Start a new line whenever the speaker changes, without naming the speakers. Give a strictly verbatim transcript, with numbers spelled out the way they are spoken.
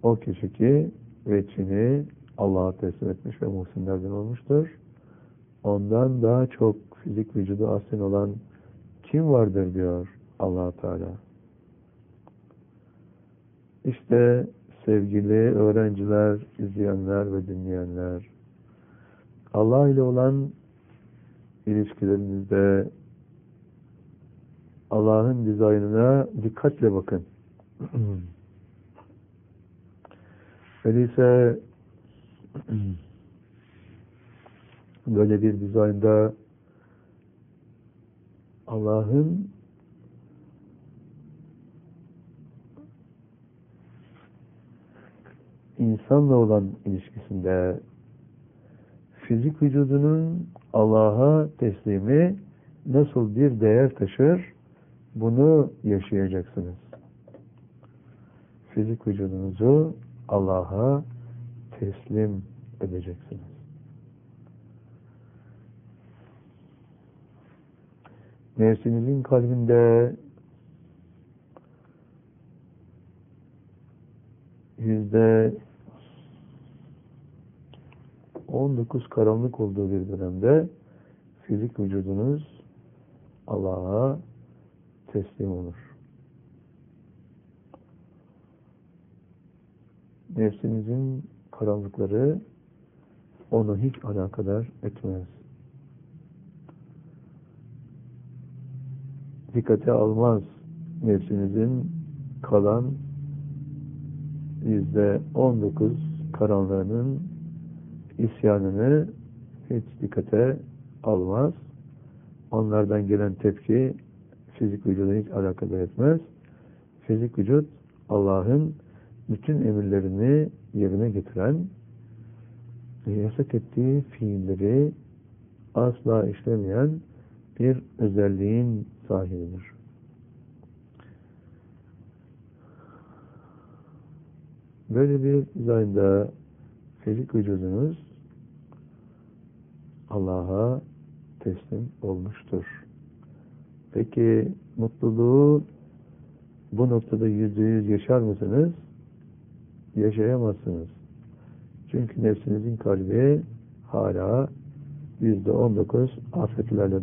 O kişi ki veçhini Allah'a teslim etmiş ve muhsinlerden olmuştur. Ondan daha çok fizik vücudu asil olan kim vardır diyor Allah Teala. İşte sevgili öğrenciler, izleyenler ve dinleyenler, Allah ile olan ilişkilerinizde Allah'ın dizaynına dikkatle bakın. Öyleyse böyle bir dizaynda Allah'ın insanla olan ilişkisinde fizik vücudunun Allah'a teslimi nasıl bir değer taşır, bunu yaşayacaksınız. Fizik vücudunuzu Allah'a teslim edeceksiniz. Nefsinizin kalbinde yüzde on dokuz karanlık olduğu bir dönemde fizik vücudunuz Allah'a teslim olur. Nefsinizin karanlıkları onu hiç alakadar etmez. Dikkate almaz nefsinizin kalan yüzde on dokuz karanlığının isyanını hiç dikkate almaz. Onlardan gelen tepki fizik vücuda hiç alakadar etmez. Fizik vücut Allah'ın bütün emirlerini yerine getiren ve yasak ettiği fiilleri asla işlemeyen bir özelliğin sahibidir. Böyle bir dizaynda fizik vücudunuz Allah'a teslim olmuştur. Peki mutluluğu bu noktada yüzde yüz yaşar mısınız? Yaşayamazsınız. Çünkü nefsinizin kalbi hala yüzde on dokuz afetlerle